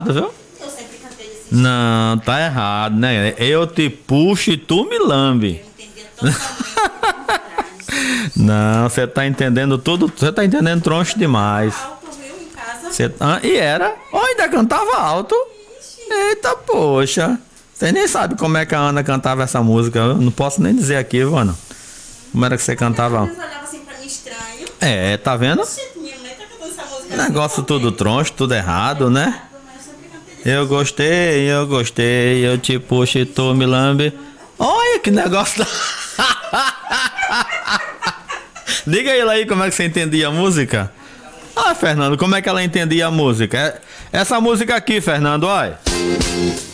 viu? Eu sempre cantei desse jeito. Não, tá errado, né? Eu te puxo e tu me lambe. Eu entendia totalmente o contrário. Não, você tá entendendo tudo. Você tá entendendo troncho demais. Alto, viu, em casa. E era? Ou ainda cantava alto? Eita, poxa. Você nem sabe como é que a Ana cantava essa música. Eu não posso nem dizer aqui, Ana. Como era que você cantava? Eles olhavam assim pra mim estranho. Tá vendo? Gente, minha mãe tá cantando essa música. Negócio tudo troncho, tudo errado, né? Mas eu sempre cantei desse Eu gostei, eu te puxo e tu me lambe. Olha que negócio. Diga ele aí como é que você entendia a música. Fernando, como é que ela entendia a música? Essa música aqui, Fernando, olha.